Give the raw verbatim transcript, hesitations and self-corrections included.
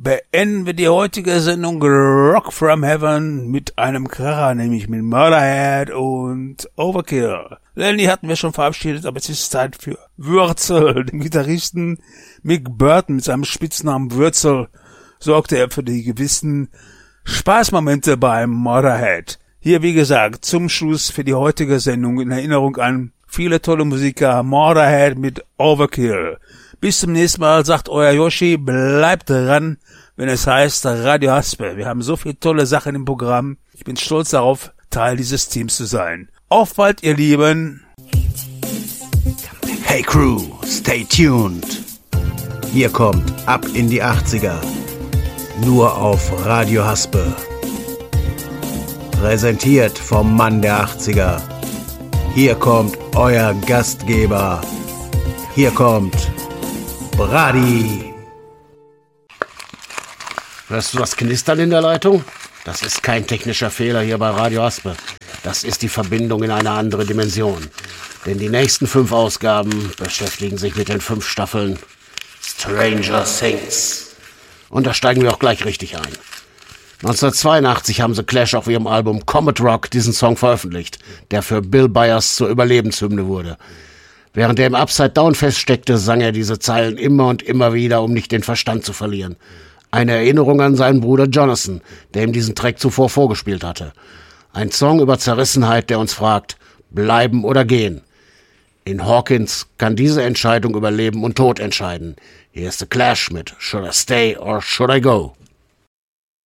beenden wir die heutige Sendung Rock from Heaven mit einem Kracher, nämlich mit Murderhead und Overkill. Lenny hatten wir schon verabschiedet, aber es ist Zeit für Würzel. Den Gitarristen Mick Burton mit seinem Spitznamen Würzel sorgte er für die gewissen Spaßmomente beim Murderhead. Hier, wie gesagt, zum Schluss für die heutige Sendung in Erinnerung an viele tolle Musiker, Murderhead mit Overkill. Bis zum nächsten Mal, sagt euer Yoshi, bleibt dran, wenn es heißt Radio Haspel. Wir haben so viele tolle Sachen im Programm. Ich bin stolz darauf, Teil dieses Teams zu sein. Auf bald, ihr Lieben. Hey Crew, stay tuned. Hier kommt Ab in die achtziger. Nur auf Radio Haspel. Präsentiert vom Mann der achtziger. Hier kommt euer Gastgeber. Hier kommt Brady. Hörst du das Knistern in der Leitung? Das ist kein technischer Fehler hier bei Radio Haspel. Das ist die Verbindung in eine andere Dimension. Denn die nächsten fünf Ausgaben beschäftigen sich mit den fünf Staffeln Stranger Things. Und da steigen wir auch gleich richtig ein. neunzehnhundertzweiundachtzig haben The Clash auf ihrem Album Comet Rock diesen Song veröffentlicht, der für Bill Byers zur Überlebenshymne wurde. Während er im Upside Down feststeckte, sang er diese Zeilen immer und immer wieder, um nicht den Verstand zu verlieren. Eine Erinnerung an seinen Bruder Jonathan, der ihm diesen Track zuvor vorgespielt hatte. Ein Song über Zerrissenheit, der uns fragt, bleiben oder gehen. In Hawkins kann diese Entscheidung über Leben und Tod entscheiden. Hier ist The Clash mit Should I Stay or Should I Go?